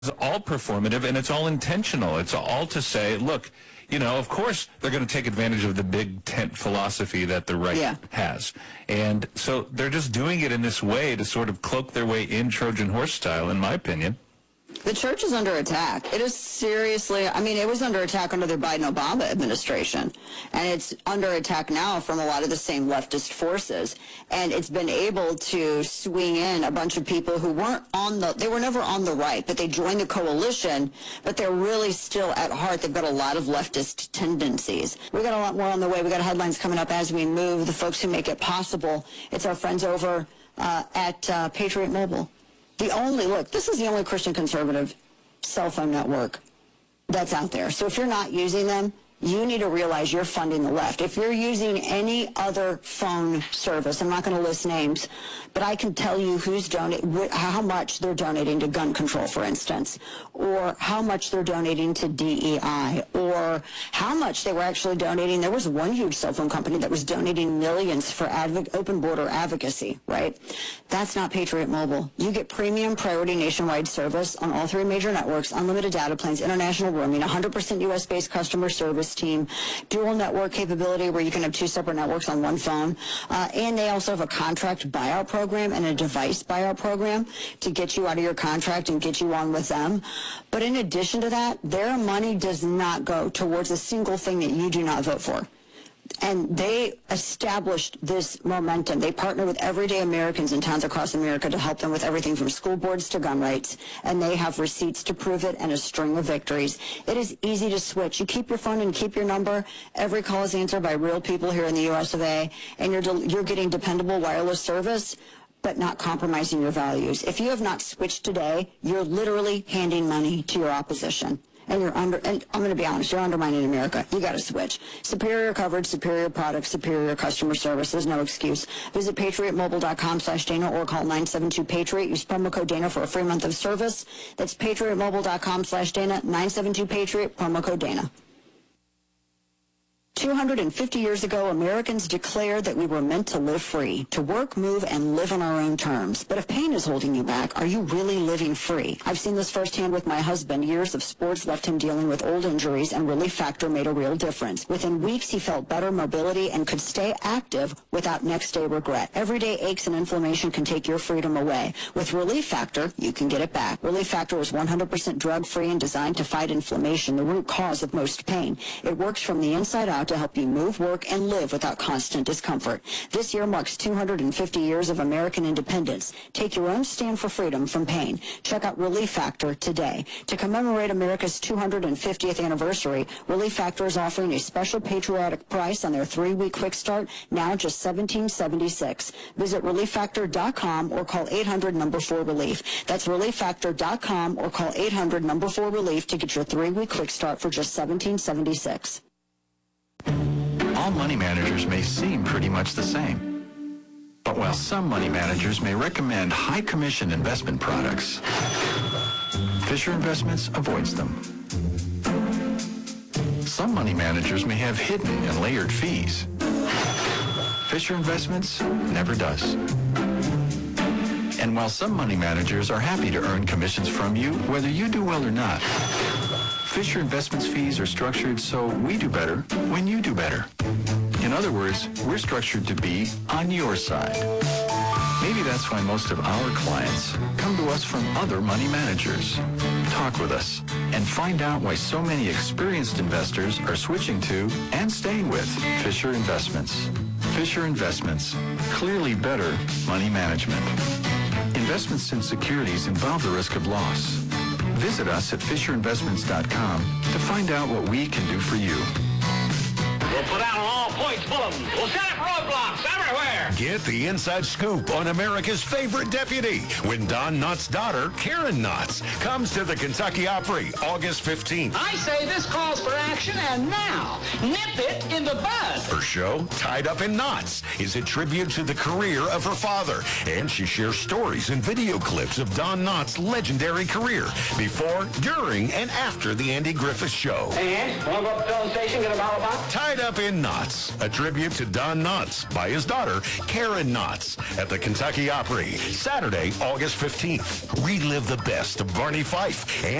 all performative and it's all intentional. It's all to say, look, you know, of course they're going to take advantage of the big tent philosophy that the right has. And so they're just doing it in this way to sort of cloak their way in Trojan horse style, in my opinion. The church is under attack. It is seriously, I mean, it was under attack under the Biden-Obama administration, and it's under attack now from a lot of the same leftist forces. And it's been able to swing in a bunch of people who weren't they were never on the right, but they joined the coalition, but they're really still at heart, they've got a lot of leftist tendencies. We got a lot more on the way. We got headlines coming up as we move. The folks who make it possible, it's our friends over at Patriot Mobile. This is the only Christian conservative cell phone network that's out there. So if you're not using them, you need to realize you're funding the left. If you're using any other phone service, I'm not going to list names, but I can tell you how much they're donating to gun control, for instance, or how much they're donating to DEI, or how much they were actually donating. There was one huge cell phone company that was donating millions for open border advocacy, right? That's not Patriot Mobile. You get premium priority nationwide service on all three major networks, unlimited data plans, international roaming, 100% U.S.-based customer service team, dual network capability where you can have two separate networks on one phone, and they also have a contract buyout program and a device buyout program to get you out of your contract and get you on with them. But in addition to that, their money does not go towards a single thing that you do not vote for. And they established this momentum. They partner with everyday Americans in towns across America to help them with everything from school boards to gun rights. And they have receipts to prove it and a string of victories. It is easy to switch. You keep your phone and keep your number. Every call is answered by real people here in the U.S. of A. And you're getting dependable wireless service, but not compromising your values. If you have not switched today, you're literally handing money to your opposition. And and I'm going to be honest, you're undermining America. You got to switch. Superior coverage, superior products, superior customer service. There's no excuse. Visit patriotmobile.com/Dana or call 972-PATRIOT. Use promo code Dana for a free month of service. That's patriotmobile.com/Dana, 972-PATRIOT, promo code Dana. 250 years ago, Americans declared that we were meant to live free, to work, move, and live on our own terms. But if pain is holding you back, are you really living free? I've seen this firsthand with my husband. Years of sports left him dealing with old injuries, and Relief Factor made a real difference. Within weeks, he felt better mobility and could stay active without next-day regret. Everyday aches and inflammation can take your freedom away. With Relief Factor, you can get it back. Relief Factor is 100% drug-free and designed to fight inflammation, the root cause of most pain. It works from the inside out to help you move, work, and live without constant discomfort. This year marks 250 years of American independence. Take your own stand for freedom from pain. Check out Relief Factor today. To commemorate America's 250th anniversary, Relief Factor is offering a special patriotic price on their 3-week quick start, now just $17.76. Visit ReliefFactor.com or call 800-4RELIEF. That's ReliefFactor.com or call 800-4RELIEF to get your 3-week quick start for just $17.76. All money managers may seem pretty much the same. But while some money managers may recommend high commission investment products, Fisher Investments avoids them. Some money managers may have hidden and layered fees. Fisher Investments never does. And while some money managers are happy to earn commissions from you, whether you do well or not, Fisher Investments fees are structured so we do better when you do better. In other words, we're structured to be on your side. Maybe that's why most of our clients come to us from other money managers. Talk with us and find out why so many experienced investors are switching to and staying with Fisher Investments. Fisher Investments, clearly better money management. Investments in securities involve the risk of loss. Visit us at FisherInvestments.com to find out what we can do for you. We'll put out an all-points bulletin. We'll set up roadblocks everywhere. Get the inside scoop on America's favorite deputy when Don Knotts' daughter, Karen Knotts, comes to the Kentucky Opry August 15th. I say this calls for action, and now, nip it in the bud. Her show, Tied Up in Knots, is a tribute to the career of her father, and she shares stories and video clips of Don Knotts' legendary career before, during, and after the Andy Griffith Show. And want to go up to the filling station, get a bottle of vodka? Tied Up in Knots, a tribute to Don Knotts by his daughter, Karen Knotts, at the Kentucky Opry, Saturday, August 15th. Relive the best of Barney Fife and